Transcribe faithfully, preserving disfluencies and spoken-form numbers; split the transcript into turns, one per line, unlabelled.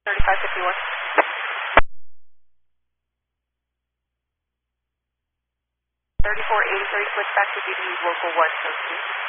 thirty-five fifty-one. thirty-four eighty-three, switch back to D D local one, so two.